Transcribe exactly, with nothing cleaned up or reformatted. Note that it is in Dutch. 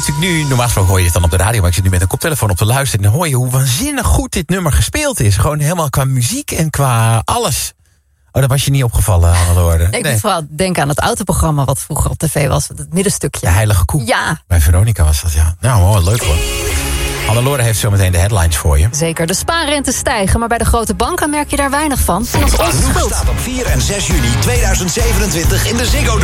Nu, normaal gesproken hoor je dit dan op de radio, maar ik zit nu met een koptelefoon op te luisteren. En dan hoor je hoe waanzinnig goed dit nummer gespeeld is. Gewoon helemaal qua muziek en qua alles. Oh, dat was je niet opgevallen, Hannelore. Ik moet vooral denken aan het autoprogramma wat vroeger op tv was. Het middenstukje. De Heilige Koe. Ja. Bij Veronica was dat, ja. Nou, mooi, leuk hoor. Hannelore heeft zometeen de headlines voor je. Zeker, de spaarrentes stijgen, maar bij de grote banken merk je daar weinig van. En als onze schuld staat op vier en zes juni tweeduizend zevenentwintig in de Ziggo